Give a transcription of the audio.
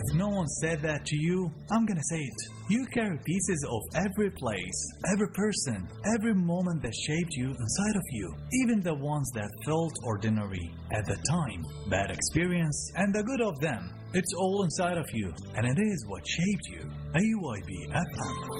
no one said that to you, I'm gonna say it. You carry pieces of every place, every person, every moment that shaped you inside of you, even the ones that felt ordinary at the time, bad experience, and the good of them. It's all inside of you, and it is what shaped you. AYB FM.